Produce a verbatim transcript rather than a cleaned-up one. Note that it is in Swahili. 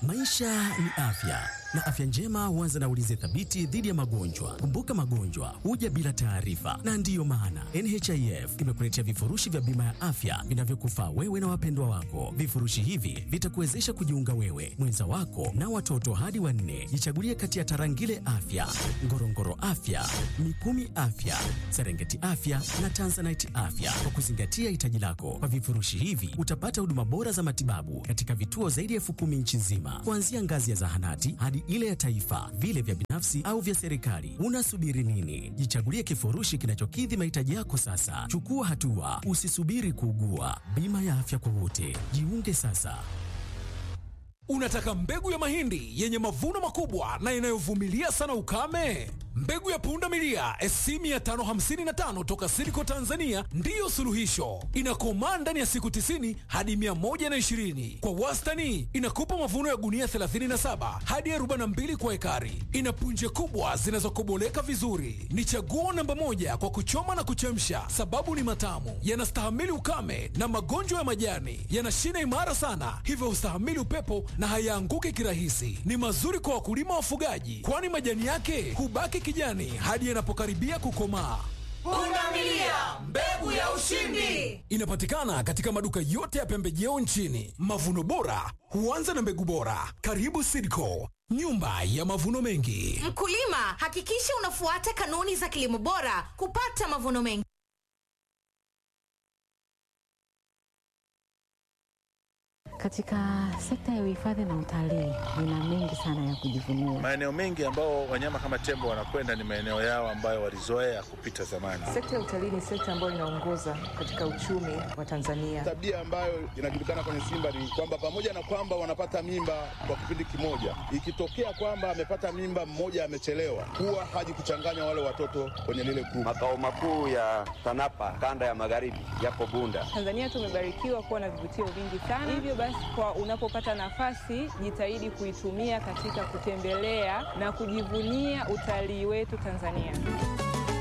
Maisha ni afya, na afya njema huanza na ulinzi thabiti dhidi ya magonjwa. Kumbuka, magonjwa huja bila taarifa, na ndiyo maana N H I F imekuletea vifurushi vya bima ya afya vinavyokufaa wewe na wapendwa wako. Vifurushi hivi vitakuwezesha kujiunga wewe, mwenza wako na watoto hadi wanne. Jichagulie kati ya Tarangire Afya, Ngorongoro Afya, Mikumi Afya, Serengeti Afya na Tanzanite Afya kwa kuzingatia hitaji lako. Kwa vifurushi hivi utapata huduma bora za matibabu katika vituo zaidi ya elfu kumi nchi nzima, kuanzia ngazi ya zahanati hadi ile ya taifa, vile vya binafsi au vya serikali. Unasubiri nini? Jichagulie kifurushi kinachokidhi mahitaji yako sasa. Chukua hatua, usisubiri kuugua. Bima ya afya kwa wote, jiunge sasa. Unataka mbegu ya mahindi yenye mavuno makubwa na inayovumilia sana ukame? Mbegu ya punda milia S C mia tano hamsini na tano toka Silico Tanzania ndiyo suluhisho. Inakomaa ndani ya siku tisini hadi mia moja na ishirini. Kwa wastani inakupa mavuno ya gunia thelathini na saba hadi arobaini na mbili kwa ekari. Ina punje kubwa zinazokoboleka vizuri. Ni chaguo namba moja kwa kuchoma na kuchemsha, sababu ni matamu, yanastahimili ukame na magonjwa ya majani, yana shina imara sana, hivyo ustahimili upepo na hayaanguki kirahisi. Ni mazuri kwa wakulima wafugaji, kwani majani yake hubaki kijani hadi yanapokaribia kukomaa. Punda milia, mbegu ya ushindi. Inapatikana katika maduka yote ya pembejeo nchini. Mavuno bora huanza na mbegu bora. Karibu Silico, nyumba ya mavuno mengi. Mkulima, hakikisha unafuata kanuni za kilimo bora kupata mavuno mengi. Katika sekta ya uhifadhi na utalii nina mengi sana ya kujivunia. Maeneo mengi ambao wanyama kama tembo wanakwenda ni maeneo yao ambayo walizoea kupita zamani. Sekta ya utalii ni sekta ambayo inaongoza katika uchumi wa Tanzania. Tabia ambayo inajulikana kwenye simba ni kwamba pamoja na kwamba wanapata mimba kwa kipindi kimoja, ikitokea kwamba amepata mimba mmoja amechelewa, huwa haji kuchanganya wale watoto kwenye lile kundi. Makao makuu ya TANAPA kanda ya magharibi yapo Bunda. Tanzania tumebarikiwa kuwa na vivutio vingi sana. Hivyo basi, kwa unapopata nafasi, jitahidi kuitumia katika kutembelea na kujivunia utalii wetu Tanzania.